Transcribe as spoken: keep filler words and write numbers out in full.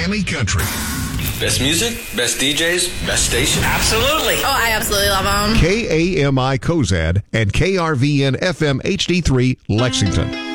Miami Country. Best music, best D Js, best station. Absolutely. Oh, I absolutely love them. K A M I Cozad and K R V N F M H D three Lexington.